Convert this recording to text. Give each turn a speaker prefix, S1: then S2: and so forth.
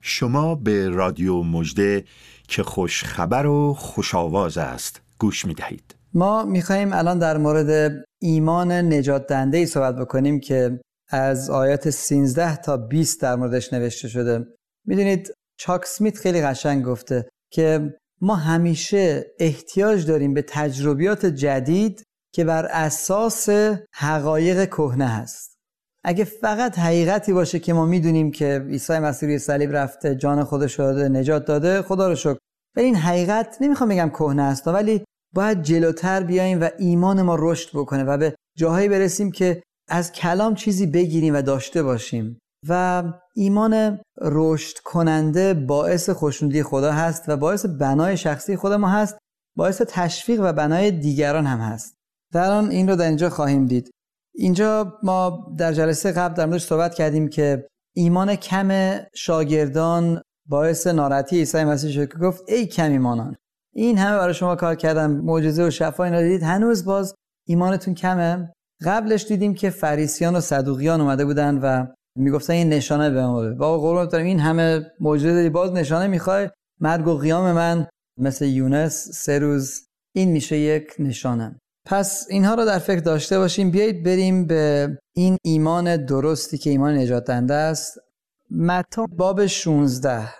S1: شما به رادیو مژده که خوش خبر و خوش آواز است گوش می دهید.
S2: ما می‌خوایم الان در مورد ایمان نجات دهنده‌ای صحبت بکنیم که از آیات 13 تا 20 در موردش نوشته شده. میدونید چاک اسمیت خیلی قشنگ گفته که ما همیشه احتیاج داریم به تجربیات جدید که بر اساس حقایق کهنه هست. اگه فقط حقیقتی باشه که ما میدونیم که عیسی مسیح روی صلیب رفته، جان خودش رو داده، نجات داده، خدا رو شکر. ولی این حقیقت نمیخوام بگم کهنه است، ولی باید جلوتر بیاییم و ایمان ما رشد بکنه و به جاهایی برسیم که از کلام چیزی بگیریم و داشته باشیم. و ایمان رشد کننده باعث خوشنودی خدا هست و باعث بنای شخصی خود ما هست، باعث تشویق و بنای دیگران هم هست. در آن این رو در اینجا خواهیم دید. اینجا ما در جلسه قبل در موردش صحبت کردیم که ایمان کم شاگردان باعث ناراحتی عیسی مسیح شد که گفت ای کم ایمانان، این همه برای شما کار کردم، معجزه و شفا اینا دیدید، هنوز باز ایمانتون کمه. قبلش دیدیم که فریسیان و صدوقیان اومده بودن و میگفتن این نشانه به ما بده. بابا قربونت برم، این همه معجزه داری، باز نشانه میخوای؟ مرگ و قیام من مثل یونس 3 روز، این میشه یک نشانه. پس اینها رو در فکر داشته باشیم. بیایید بریم به این ایمان درستی که ایمان نجات دهنده است. متی باب 16